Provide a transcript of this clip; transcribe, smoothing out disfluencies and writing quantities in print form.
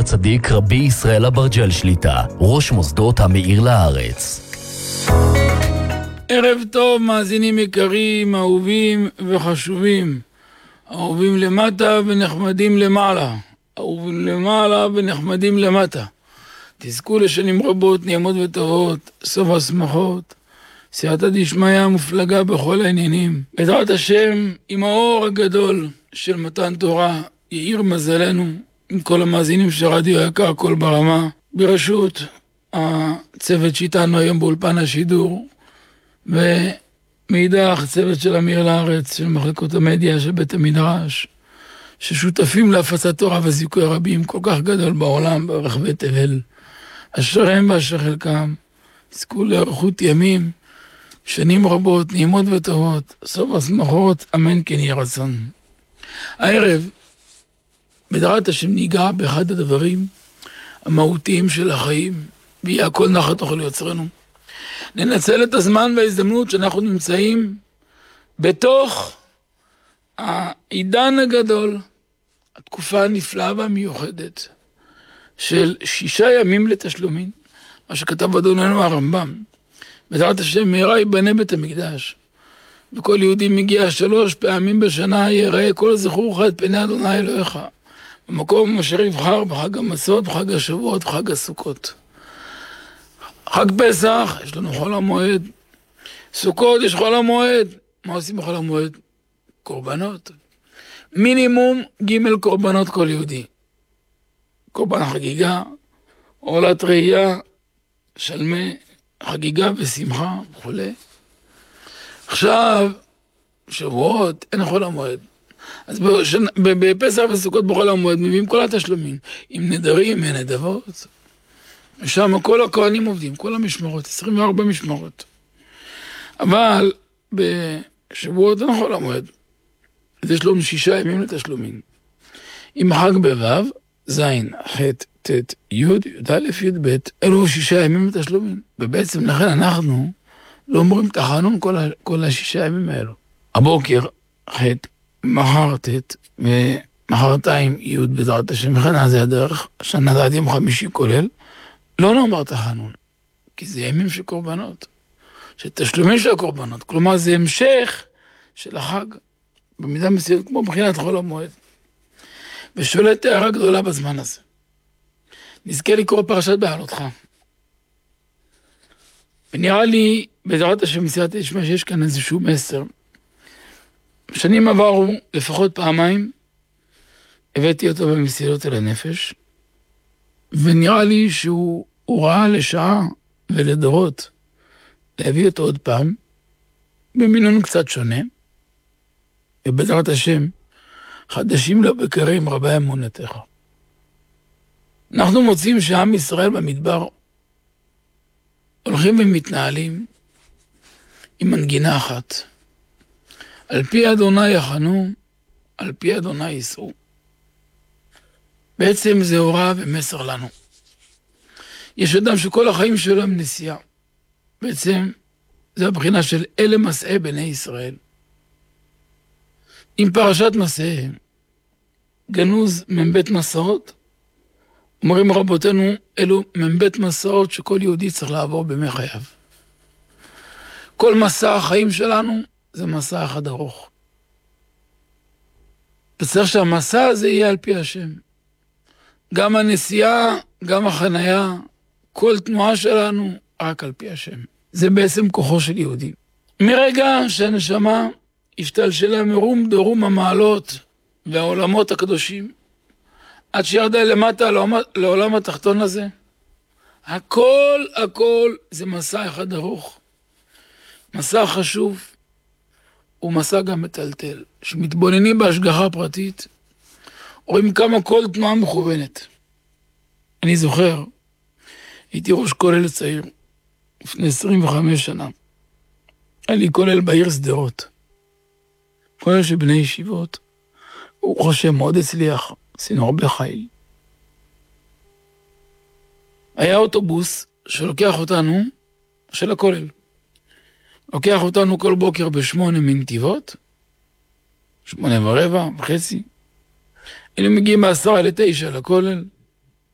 הצדיק רבי ישראל אברג'ל שליטה, ראש מוסדות המאיר לארץ. ערב טוב מאזינים יקרים, אהובים וחשובים, אהובים למטה ונחמדים למעלה, אהובים למעלה ונחמדים למטה. תזכו לשנים רבות, נעימות וטובות, סוף השמחות, סייעתא דשמיא מופלגה בכל העניינים. בעזרת השם, עם האור הגדול של מתן תורה, יאיר מזלנו עם כל המאזינים של רדיו יקר קול ברמה, בראשות הצוות שאיתנו היום באולפן השידור, ומאידך צוות של המאיר לארץ, של מחלקות המדיה של בית המדרש, ששותפים להפצת תורה וזיכוי רבים כל כך גדול בעולם, ברחבי תבל. אשר הם ואשר חלקם, זכו לאריכות ימים, שנים רבות, נעימות וטובות, סוף השמחות, אמן כן יהי רצון. הערב, בעזרת השם ניגע באחד הדברים המהותיים של החיים, ויהיה הכל נחת אוכל יוצרנו. ננצל את הזמן וההזדמנות שאנחנו נמצאים בתוך העידן הגדול, התקופה הנפלאה והמיוחדת של 6 ימים לתשלומים, מה שכתב אדוננו הרמב"ם. בעזרת השם מהרה ייבנה בית המקדש, וכל יהודי מגיע 3 פעמים בשנה, יראה כל זכורך את פני אדוני אלוהיך, במקום אשר יבחר, בחג המצות, בחג השבועות, בחג הסוכות. חג פסח, יש לנו חול המועד. סוכות, יש חול המועד. מה עושים בחול המועד? קורבנות. מינימום ג' קורבנות כל יהודי. קורבן חגיגה, עולת ראייה, שלמי, חגיגה ושמחה וכו'. עכשיו, שבועות, אין חול המועד. אז בפסח וסוכות בחול המועד מביאים כל התשלומים. עם נדרים, עם נדבות. ושם כל הכהנים עובדים, כל המשמרות, 24 משמרות. אבל בשבועות אין חול המועד. אז יש לנו 6 ימים לתשלומים. עם חג בו', ז', ח', ט', י', י', י', ב', אלו 6 ימים לתשלומים. ובעצם לכן אנחנו לא אומרים תחנון כל 6 ימים האלו. הבוקר, ח', מחר ט', ומחרתיים י' בעזרת השם, וכן זה הדרך, שנה עד יום חמישי כולל, לא נאמר תחנון, כי זה ימים של קורבנות, שתשלומים של הקורבנות, כלומר זה המשך של החג, במידה מסוימת כמו בחינת חול המועד. ושואלת הערה גדולה בזמן הזה. נזכה לקרוא פרשת בעלותך. ונראה לי, בעזרת השם מסייעתא דשמיא, שיש כאן איזשהו מסר. בשנים עברו, לפחות פעמיים, הבאתי אותו במסילות אל הנפש, ונראה לי שהוא ראה לשעה ולדורות להביא אותו עוד פעם, במינון קצת שונה, ובעזרת השם, חדשים לא בקרים רבי אמונתך. אנחנו מוצאים שעם ישראל במדבר הולכים ומתנהלים עם מנגינה אחת. על פי אדוני יחנו, על פי אדוני ייסעו. בעצם זה הוראה ומסר לנו. יש אדם שכל החיים שלו הם נסיעה. בעצם זה הבחינה של אלה מסעי בני ישראל. עם פרשת מסעיהם, גנוז מבית מסעות, אומרים רבותינו, אלו מבית מסעות שכל יהודי צריך לעבור בימי חייו. כל מסע החיים שלנו זה מסע אחד ארוך. וצריך שהמסע הזה יהיה על פי השם. גם הנסיעה, גם החנייה, כל תנועה שלנו, רק על פי השם. זה בעצם כוחו של יהודי. מרגע שהנשמה השתלשלה מרום דרום המעלות והעולמות הקדושים, עד שירדה למטה לעולם התחתון הזה, הכל זה מסע אחד ארוך. מסע חשוב, ומסע גם מטלטל. שמתבוננים בהשגחה פרטית, רואים כמה כל תנועה מכוונת. אני זוכר, הייתי ראש כולל צעיר, לפני 25 שנה. היה לי כולל בעיר שדרות. כולל של בני ישיבות. הוא חושב מאוד הצליח, עשינו הרבה חיל. היה אוטובוס שלוקח אותנו, של הכולל. לוקח אותנו כל בוקר ב8 מנתיבות, 8:15, היינו מגיעים 8:50 לכולל,